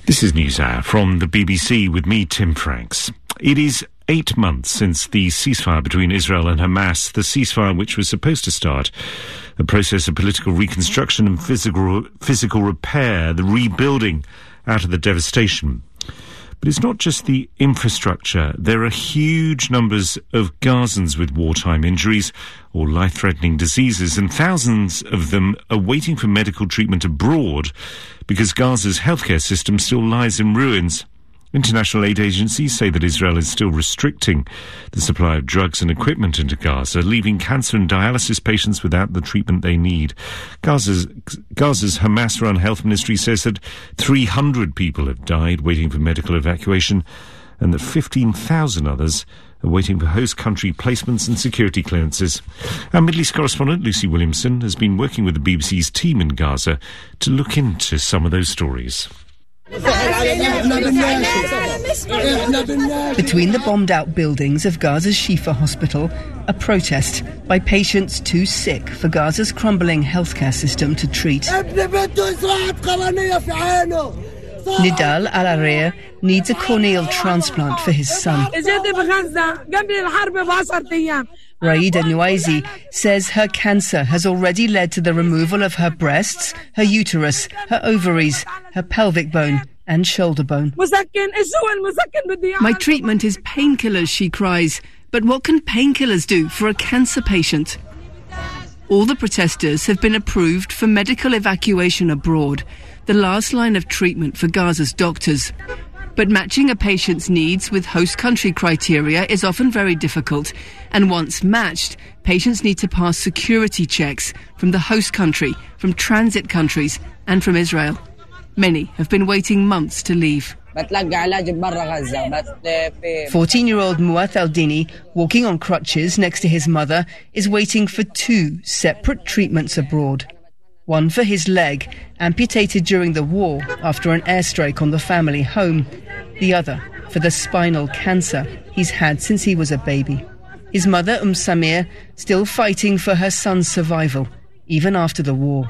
This is NewsHour from the BBC with me, Tim Franks. It is 8 months since the ceasefire between Israel and Hamas, the ceasefire which was supposed to start a process of political reconstruction and physical repair, the rebuilding out of the devastation. But it's not just the infrastructure. There are huge numbers of Gazans with wartime injuries or life-threatening diseases, and thousands of them are waiting for medical treatment abroad because Gaza's healthcare system still lies in ruins. International aid agencies say that Israel is still restricting the supply of drugs and equipment into Gaza, leaving cancer and dialysis patients without the treatment they need. Gaza's Hamas-run health ministry says that 300 people have died waiting for medical evacuation and that 15,000 others are waiting for host country placements and security clearances. Our Middle East correspondent, Lucy Williamson, has been working with the BBC's team in Gaza to look into some of those stories. Between the bombed-out buildings of Gaza's Shifa hospital, a protest by patients too sick for Gaza's crumbling healthcare system to treat. Nidal Al-Arir needs a corneal transplant for his son. Raida Nuaizi says her cancer has already led to the removal of her breasts, her uterus, her ovaries, her pelvic bone and shoulder bone. My treatment is painkillers, she cries. But what can painkillers do for a cancer patient? All the protesters have been approved for medical evacuation abroad, the last line of treatment for Gaza's doctors. But matching a patient's needs with host country criteria is often very difficult. And once matched, patients need to pass security checks from the host country, from transit countries, and from Israel. Many have been waiting months to leave. 14-year-old Muath Al-Dini, walking on crutches next to his mother, is waiting for 2 separate treatments abroad. One for his leg, amputated during the war after an airstrike on the family home. The other for the spinal cancer he's had since he was a baby. His mother, Samir, still fighting for her son's survival, even after the war.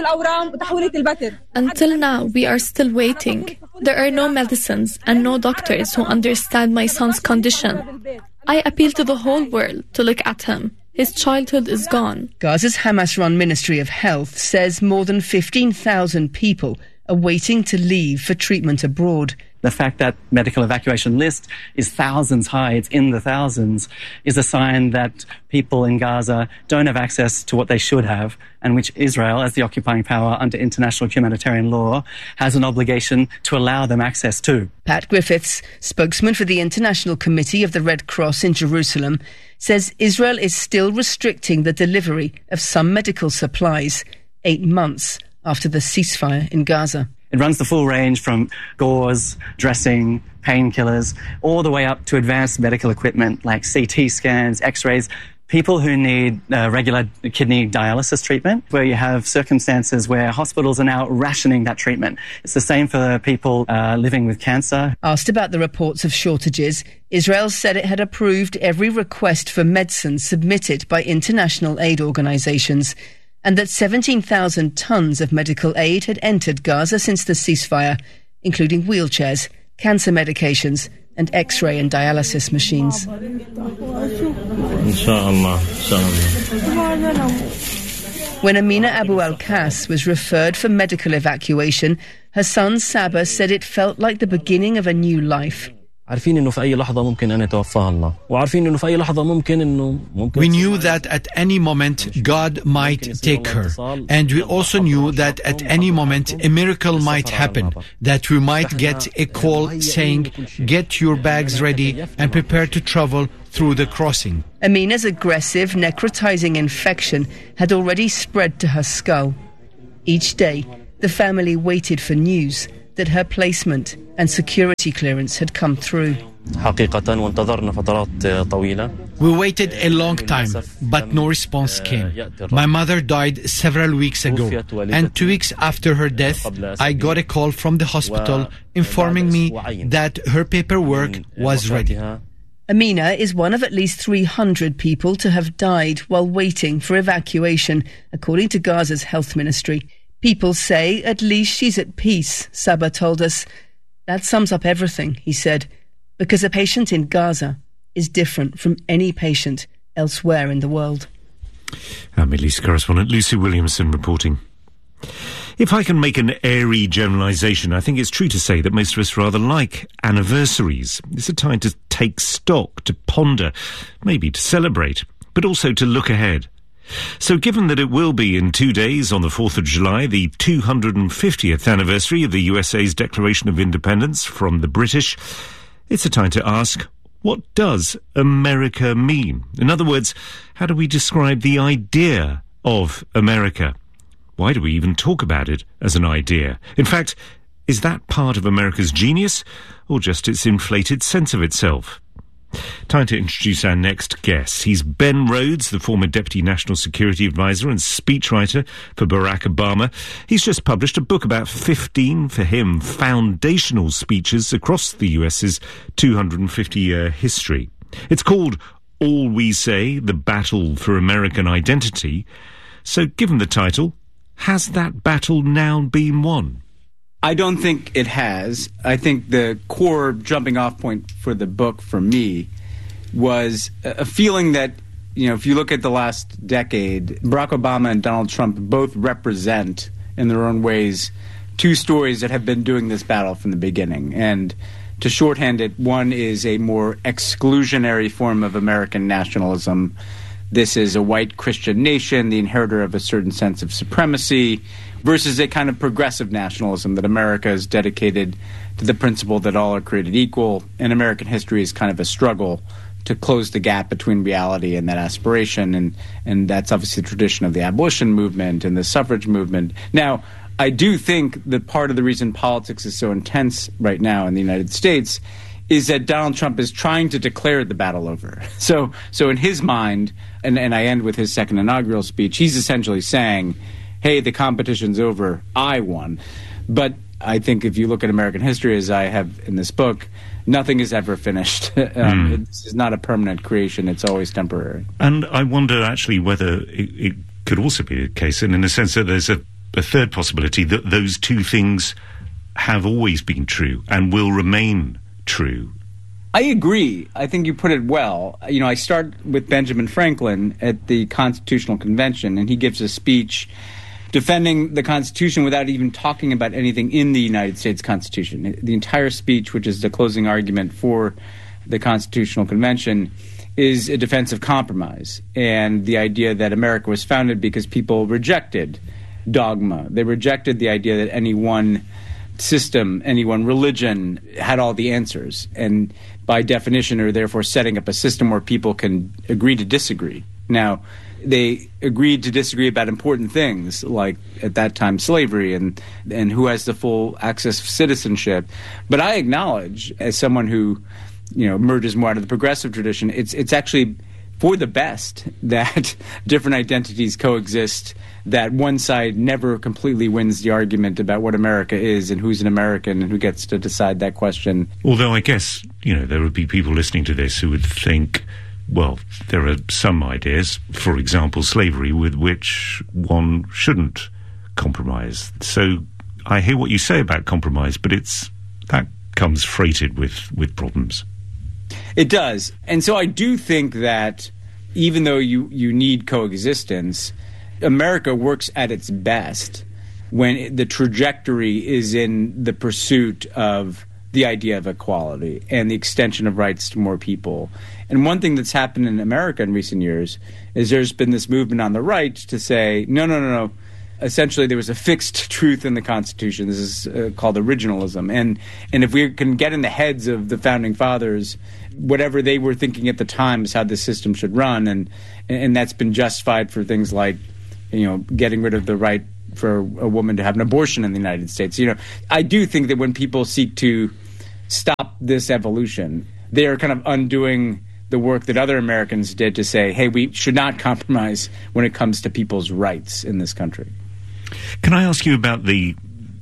Until now, we are still waiting. There are no medicines and no doctors who understand my son's condition. I appeal to the whole world to look at him. His childhood is gone. Gaza's Hamas-run Ministry of Health says more than 15,000 people are waiting to leave for treatment abroad. The fact that medical evacuation list is thousands high, it's in the thousands, is a sign that people in Gaza don't have access to what they should have, and which Israel, as the occupying power under international humanitarian law, has an obligation to allow them access to. Pat Griffiths, spokesman for the International Committee of the Red Cross in Jerusalem, says Israel is still restricting the delivery of some medical supplies 8 months after the ceasefire in Gaza. It runs the full range from gauze, dressing, painkillers, all the way up to advanced medical equipment like CT scans, X-rays, people who need regular kidney dialysis treatment, where you have circumstances where hospitals are now rationing that treatment. It's the same for people living with cancer. Asked about the reports of shortages, Israel said it had approved every request for medicine submitted by international aid organizations, and that 17,000 tons of medical aid had entered Gaza since the ceasefire, including wheelchairs, cancer medications and X-ray and dialysis machines. When Amina Abu Al-Kas was referred for medical evacuation, her son Saba said it felt like the beginning of a new life. We knew that at any moment God might take her, and we also knew that at any moment a miracle might happen, that we might get a call saying, "Get your bags ready and prepare to travel through the crossing." Amina's aggressive necrotizing infection had already spread to her skull. Each day, the family waited for news that her placement and security clearance had come through. We waited a long time, but no response came. My mother died several weeks ago, and 2 weeks after her death, I got a call from the hospital informing me that her paperwork was ready. Amina is one of at least 300 people to have died while waiting for evacuation, according to Gaza's health ministry. People say at least she's at peace, Saba told us. That sums up everything, he said, because a patient in Gaza is different from any patient elsewhere in the world. Our Middle East correspondent Lucy Williamson reporting. If I can make an airy generalisation, I think it's true to say that most of us rather like anniversaries. It's a time to take stock, to ponder, maybe to celebrate, but also to look ahead. So given that it will be in 2 days, on the 4th of July, the 250th anniversary of the USA's Declaration of Independence from the British, it's a time to ask, what does America mean? In other words, how do we describe the idea of America? Why do we even talk about it as an idea? In fact, is that part of America's genius, or just its inflated sense of itself? Time to introduce our next guest. He's Ben Rhodes, the former Deputy National Security Advisor and speechwriter for Barack Obama. He's just published a book about 15, for him, foundational speeches across the US's 250-year history. It's called All We Say, The Battle for American Identity. So, given the title, has that battle now been won? I don't think it has. I think the core jumping-off point for the book, for me, was a feeling that, you know, if you look at the last decade, Barack Obama and Donald Trump both represent, in their own ways, two stories that have been doing this battle from the beginning. And to shorthand it, one is a more exclusionary form of American nationalism. This is a white Christian nation, the inheritor of a certain sense of supremacy, versus a kind of progressive nationalism that America is dedicated to the principle that all are created equal, and American history is kind of a struggle to close the gap between reality and that aspiration, and that's obviously the tradition of the abolition movement and the suffrage movement. Now, I do think that part of the reason politics is so intense right now in the United States is that Donald Trump is trying to declare the battle over. So in his mind, and I end with his second inaugural speech, he's essentially saying, hey, the competition's over, I won. But I think if you look at American history, as I have in this book, nothing is ever finished. This is not a permanent creation, it's always temporary. And I wonder actually whether it could also be the case, and in a sense that there's a third possibility, that those two things have always been true and will remain true. I agree. I think you put it well. You know, I start with Benjamin Franklin at the Constitutional Convention, and he gives a speech defending the Constitution without even talking about anything in the United States Constitution. The entire speech, which is the closing argument for the Constitutional Convention, is a defense of compromise and the idea that America was founded because people rejected dogma. They rejected the idea that any one system, any one religion had all the answers, and by definition are therefore setting up a system where people can agree to disagree. Now, they agreed to disagree about important things, like at that time slavery and who has the full access of citizenship. But I acknowledge, as someone who, you know, emerges more out of the progressive tradition, it's actually for the best that different identities coexist, that one side never completely wins the argument about what America is and who's an American and who gets to decide that question. Although I guess, you know, there would be people listening to this who would think, well, there are some ideas, for example, slavery, with which one shouldn't compromise. So I hear what you say about compromise, but that comes freighted with problems. It does. And so I do think that even though you need coexistence, America works at its best when the trajectory is in the pursuit of the idea of equality and the extension of rights to more people. And one thing that's happened in America in recent years is there's been this movement on the right to say, no. Essentially, there was a fixed truth in the Constitution. This is called originalism. And if we can get in the heads of the Founding Fathers, whatever they were thinking at the time is how the system should run. And that's been justified for things like, you know, getting rid of the right for a woman to have an abortion in the United States. You know, I do think that when people seek to stop this evolution, they are kind of undoing the work that other Americans did to say, hey, we should not compromise when it comes to people's rights in this country. Can I ask you about the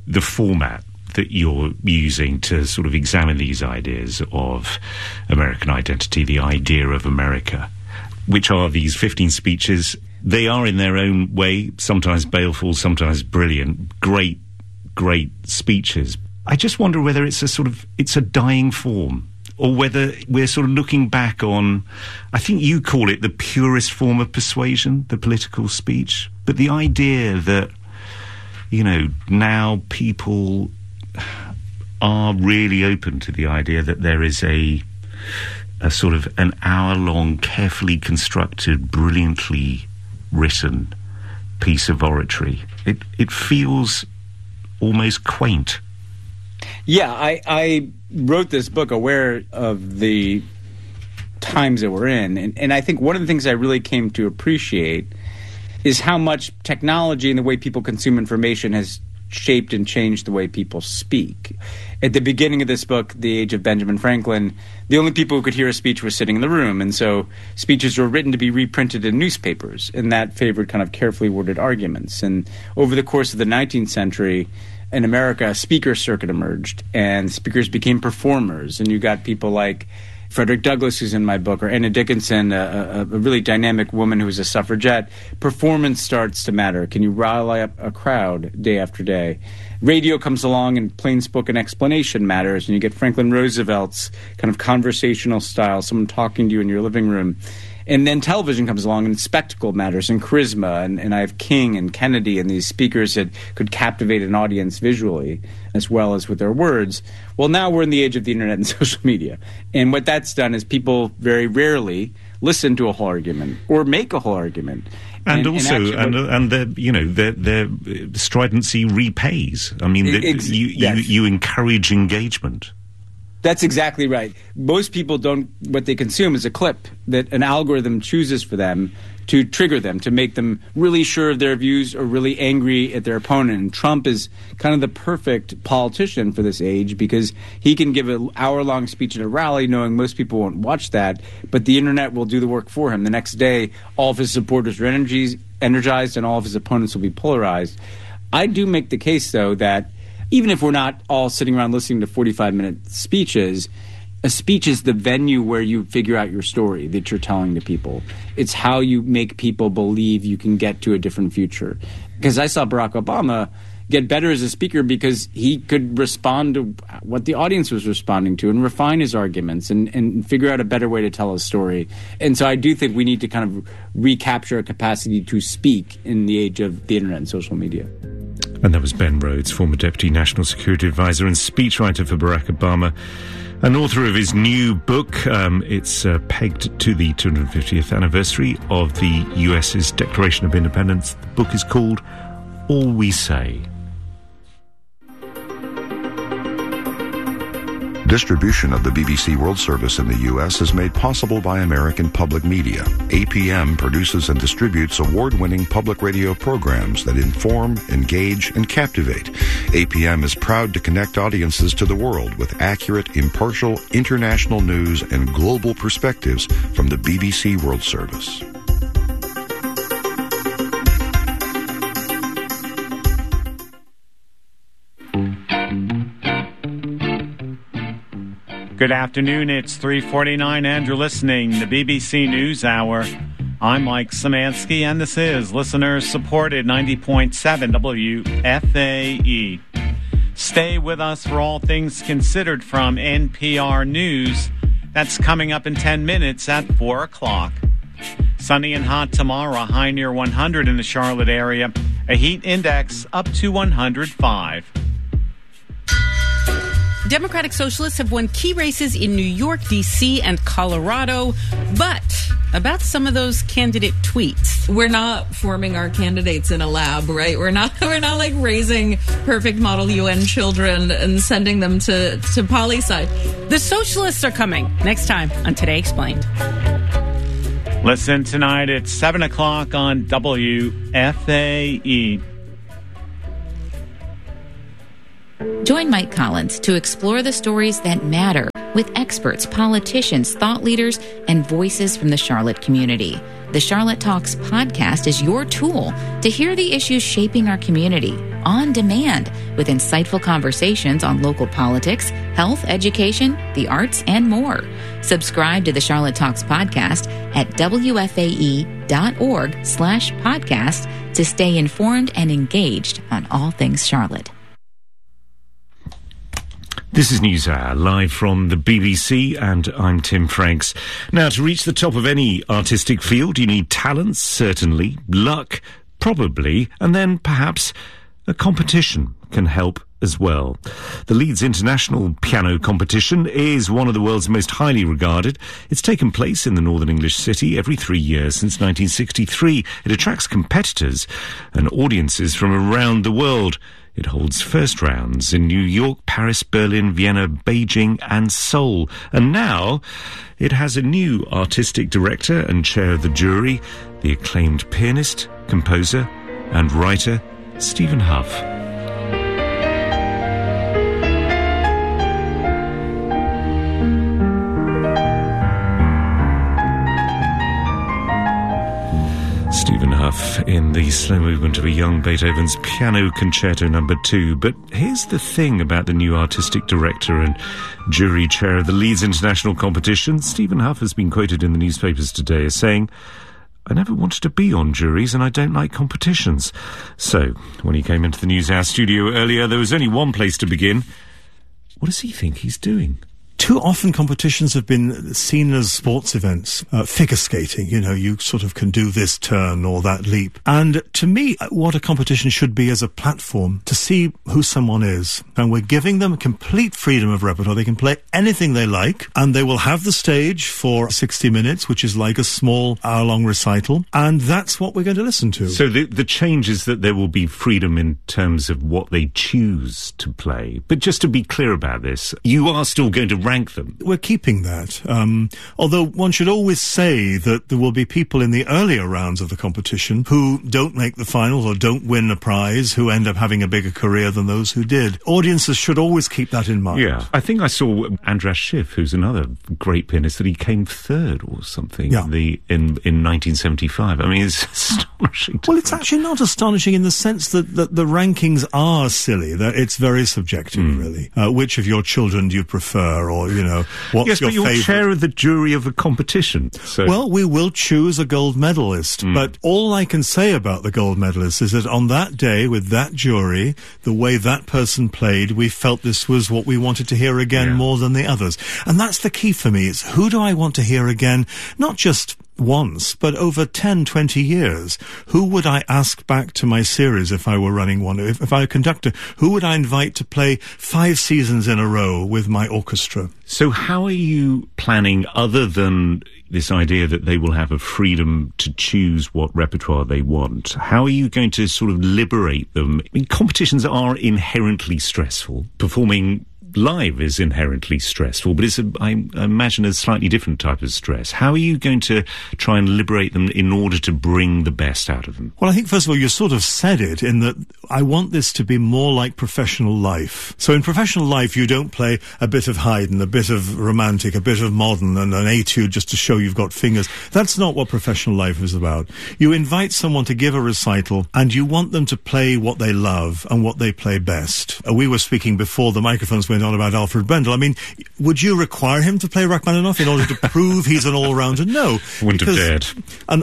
format that you're using to sort of examine these ideas of American identity, the idea of America, which are these 15 speeches? They are in their own way, sometimes baleful, sometimes brilliant, great speeches. I just wonder whether it's a dying form, or whether we're sort of looking back on, I think you call it the purest form of persuasion, the political speech. But the idea that, now people are really open to the idea that there is a sort of an hour-long, carefully constructed, brilliantly written piece of oratory. It feels almost quaint. Yeah, I wrote this book aware of the times that we're in. And I think one of the things I really came to appreciate is how much technology and the way people consume information has shaped and changed the way people speak. At the beginning of this book, The Age of Benjamin Franklin, the only people who could hear a speech were sitting in the room. And so speeches were written to be reprinted in newspapers, and that favored kind of carefully worded arguments. And over the course of the 19th century, in America, a speaker circuit emerged, and speakers became performers. And you got people like Frederick Douglass, who's in my book, or Anna Dickinson, a really dynamic woman who was a suffragette. Performance starts to matter. Can you rally up a crowd day after day? Radio comes along, and plain-spoken explanation matters, and you get Franklin Roosevelt's kind of conversational style, someone talking to you in your living room. And then television comes along, and spectacle matters, and charisma, and I have King and Kennedy and these speakers that could captivate an audience visually as well as with their words. Well, now we're in the age of the internet and social media. And what that's done is people very rarely listen to a whole argument or make a whole argument. And their stridency repays. I mean, you encourage engagement. That's exactly right. Most people what they consume is a clip that an algorithm chooses for them to trigger them, to make them really sure of their views or really angry at their opponent. And Trump is kind of the perfect politician for this age, because he can give an hour-long speech at a rally knowing most people won't watch that, but the internet will do the work for him. The next day, all of his supporters are energized and all of his opponents will be polarized. I do make the case, though, that even if we're not all sitting around listening to 45-minute speeches, a speech is the venue where you figure out your story that you're telling to people. It's how you make people believe you can get to a different future. Because I saw Barack Obama get better as a speaker because he could respond to what the audience was responding to and refine his arguments and figure out a better way to tell a story. And so I do think we need to kind of recapture a capacity to speak in the age of the internet and social media. And that was Ben Rhodes, former Deputy National Security Advisor and speechwriter for Barack Obama, and author of his new book. It's pegged to the 250th anniversary of the US's Declaration of Independence. The book is called All We Say. Distribution of the BBC World Service in the U.S. is made possible by American Public Media. APM produces and distributes award-winning public radio programs that inform, engage, and captivate. APM is proud to connect audiences to the world with accurate, impartial, international news and global perspectives from the BBC World Service. Good afternoon, it's 3:49 and you're listening to BBC News Hour. I'm Mike Szymanski and this is listener-supported 90.7 WFAE. Stay with us for All Things Considered from NPR News. That's coming up in 10 minutes at 4 o'clock. Sunny and hot tomorrow, high near 100 in the Charlotte area. A heat index up to 105. Democratic Socialists have won key races in New York, D.C., and Colorado. But about some of those candidate tweets. We're not forming our candidates in a lab, right? We're not like raising perfect model UN children and sending them to poli-sci. The socialists are coming next time on Today Explained. Listen tonight at 7 o'clock on WFAE. Join Mike Collins to explore the stories that matter with experts, politicians, thought leaders, and voices from the Charlotte community. The Charlotte Talks podcast is your tool to hear the issues shaping our community on demand with insightful conversations on local politics, health, education, the arts, and more. Subscribe to the Charlotte Talks podcast at wfae.org/podcast to stay informed and engaged on all things Charlotte. This is NewsHour, live from the BBC, and I'm Tim Franks. Now, to reach the top of any artistic field, you need talent, certainly, luck, probably, and then perhaps a competition can help as well. The Leeds International Piano Competition is one of the world's most highly regarded. It's taken place in the northern English city every 3 years since 1963. It attracts competitors and audiences from around the world. It holds first rounds in New York, Paris, Berlin, Vienna, Beijing and Seoul. And now it has a new artistic director and chair of the jury, the acclaimed pianist, composer and writer Stephen Hough. Stephen Hough in the slow movement of a young Beethoven's Piano Concerto No. 2. But here's the thing about the new artistic director and jury chair of the Leeds International Competition. Stephen Hough has been quoted in the newspapers today as saying, "I never wanted to be on juries and I don't like competitions." So, when he came into the NewsHour studio earlier, there was only one place to begin. What does he think he's doing? Too often competitions have been seen as sports events, figure skating, you sort of can do this turn or that leap. And to me, what a competition should be is a platform to see who someone is. And we're giving them complete freedom of repertoire. They can play anything they like, and they will have the stage for 60 minutes, which is like a small hour-long recital. And that's what we're going to listen to. So the change is that there will be freedom in terms of what they choose to play. But just to be clear about this, you are still going to rank them. We're keeping that. Although one should always say that there will be people in the earlier rounds of the competition who don't make the finals or don't win a prize, who end up having a bigger career than those who did. Audiences should always keep that in mind. Yeah. I think I saw Andras Schiff, who's another great pianist, that he came third or something in 1975. I mean, it's astonishing. Well, it's actually not astonishing in the sense that the rankings are silly. That it's very subjective, really. Which of your children do you prefer, or, what's yes, your but you're favourite? chair of the jury of a competition. So. Well, we will choose a gold medalist, but all I can say about the gold medalist is that on that day, with that jury, the way that person played, we felt this was what we wanted to hear again more than the others. And that's the key for me. It's who do I want to hear again? Not just once, but over 10, 20 years. Who would I ask back to my series if I were running one? If I were a conductor, who would I invite to play 5 seasons in a row with my orchestra? So how are you planning, other than this idea that they will have a freedom to choose what repertoire they want, how are you going to sort of liberate them? I mean, competitions are inherently stressful. Performing live is inherently stressful, but I imagine a slightly different type of stress. How are you going to try and liberate them in order to bring the best out of them? Well, I think, first of all, you sort of said it in that I want this to be more like professional life. So in professional life, you don't play a bit of Haydn, a bit of romantic, a bit of modern, and an etude just to show you've got fingers. That's not what professional life is about. You invite someone to give a recital, and you want them to play what they love and what they play best. We were speaking before the microphones went on about Alfred Brendel. I mean, would you require him to play Rachmaninoff in order to prove he's an all-rounder? No. Wouldn't have dared. An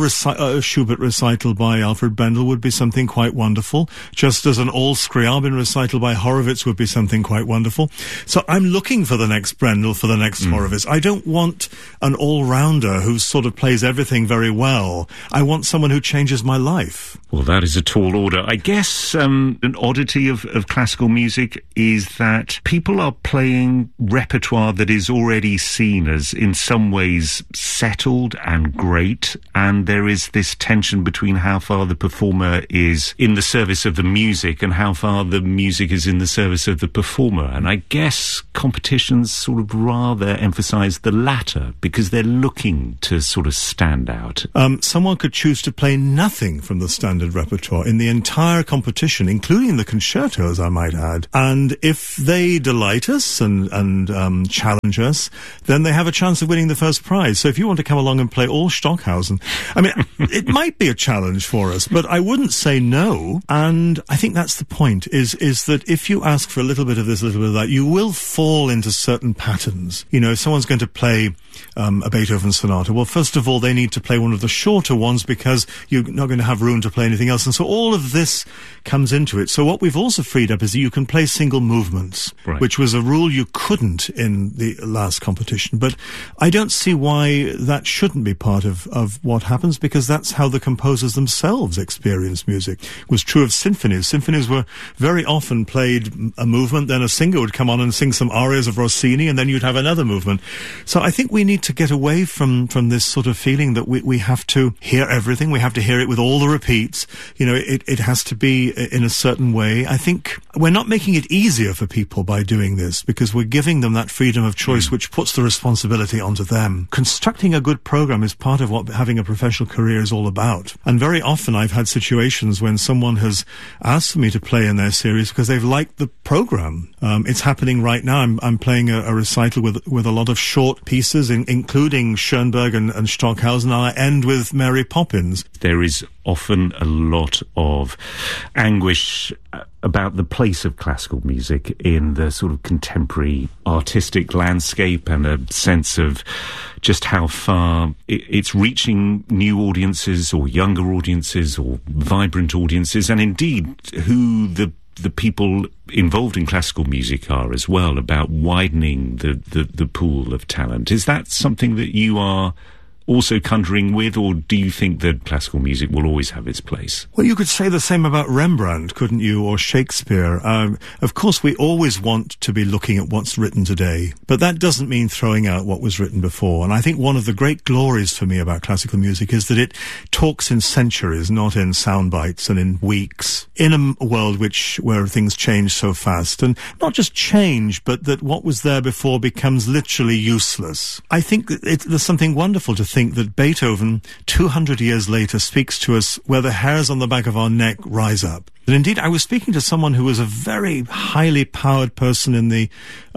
Schubert recital by Alfred Brendel would be something quite wonderful, just as an all Scriabin recital by Horowitz would be something quite wonderful. So I'm looking for the next Brendel, for the next Horowitz. I don't want an all-rounder who sort of plays everything very well. I want someone who changes my life. Well, that is a tall order. I guess an oddity of classical music is that people are playing repertoire that is already seen as, in some ways, settled and great, and there is this tension between how far the performer is in the service of the music and how far the music is in the service of the performer. And I guess competitions sort of rather emphasise the latter, because they're looking to sort of stand out. Someone could choose to play nothing from the standard repertoire in the entire competition, including the concertos, I might add. And if they delight us and challenge us, then they have a chance of winning the first prize. So if you want to come along and play all Stockhausen, I mean, it might be a challenge for us, but I wouldn't say no. And I think that's the point, is that if you ask for a little bit of this, a little bit of that, you will fall into certain patterns. If someone's going to play a Beethoven sonata, well, first of all, they need to play one of the shorter ones because you're not going to have room to play anything else. And so all of this comes into it. So what we've also freed up is that you can play single movements. which was a rule you couldn't in the last competition. But I don't see why that shouldn't be part of what happens, because that's how the composers themselves experience music. It was true of symphonies. Symphonies were very often played a movement, then a singer would come on and sing some arias of Rossini, and then you'd have another movement. So I think we need to get away from this sort of feeling that we have to hear everything. We have to hear it with all the repeats. You know, it has to be in a certain way. I think we're not making it easier for people by doing this, because we're giving them that freedom of choice, which puts the responsibility onto them. Constructing a good program is part of what having a professional career is all about. And very often I've had situations when someone has asked for me to play in their series because they've liked the program. It's happening right now. I'm playing a recital with a lot of short pieces, including Schoenberg and Stockhausen. I end with Mary Poppins. There is often a lot of anguish about the place of classical music in the sort of contemporary artistic landscape, and a sense of just how far it's reaching new audiences or younger audiences or vibrant audiences, and indeed who the people involved in classical music are as well, about widening the pool of talent. Is that something that you are also conjuring with, or do you think that classical music will always have its place? Well, you could say the same about Rembrandt, couldn't you, or Shakespeare? Of course, we always want to be looking at what's written today, but that doesn't mean throwing out what was written before. And I think one of the great glories for me about classical music is that it talks in centuries, not in sound bites and in weeks, in a world where things change so fast. And not just change, but that what was there before becomes literally useless. I think there's something wonderful to think that Beethoven, 200 years later, speaks to us where the hairs on the back of our neck rise up. And indeed, I was speaking to someone who was a very highly powered person in the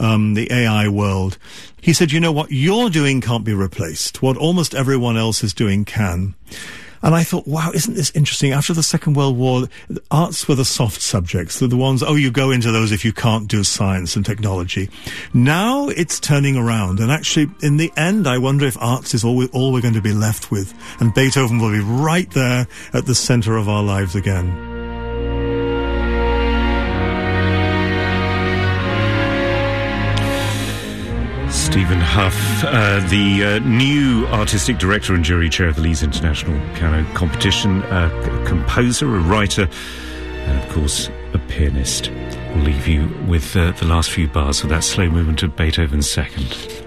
AI world. He said, you know, what you're doing can't be replaced. What almost everyone else is doing can. And I thought, wow, isn't this interesting? After the Second World War, arts were the soft subjects. They're the ones, you go into those if you can't do science and technology. Now it's turning around. And actually, in the end, I wonder if arts is all we're going to be left with. And Beethoven will be right there at the center of our lives again. Stephen Hough, the new artistic director and jury chair of the Leeds International Piano Competition, a composer, a writer, and of course a pianist. We'll leave you with the last few bars of that slow movement of Beethoven's Second.